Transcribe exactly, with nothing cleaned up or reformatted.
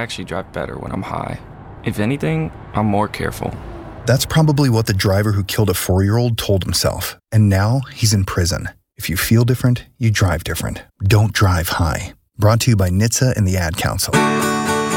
actually drive better when I'm high. If anything, I'm more careful. That's probably what the driver who killed a four-year-old told himself. And now he's in prison. If you feel different, you drive different. Don't drive high. Brought to you by N H T S A and the Ad Council.